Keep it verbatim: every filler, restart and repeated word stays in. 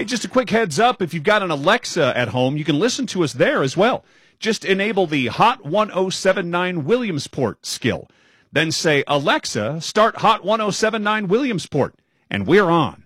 Hey, just a quick heads up, if you've got an Alexa at home, you can listen to us there as well. Just enable the Hot ten seventy-nine Williamsport skill. Then say, Alexa, start Hot ten seventy-nine Williamsport, and we're on.